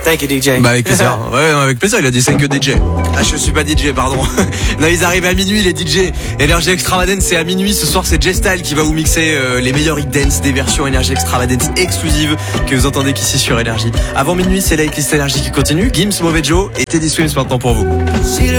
Thank you, DJ. Bah avec plaisir. Ouais, non, avec plaisir. Il a dit thank you DJ. Ah, je suis pas DJ, pardon. Non, ils arrivent à minuit, les DJ. Énergie Extravagance, c'est à minuit. Ce soir, c'est J-Style qui va vous mixer les meilleurs hit dance des versions Énergie Extravagance exclusives que vous entendez qu'ici sur Énergie. Avant minuit, c'est la liste Énergie qui continue. Gims, Mauvais Joe et Teddy Swims maintenant pour vous.